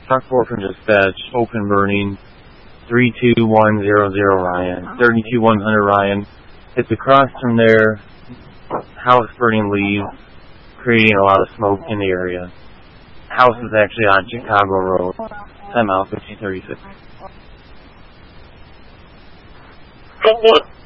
Stock 4 from dispatch, open burning, 32100 Ryan, 32100 Ryan. It's across from there, house burning leaves, creating a lot of smoke in the area. House is actually on Chicago Road, time out 1536.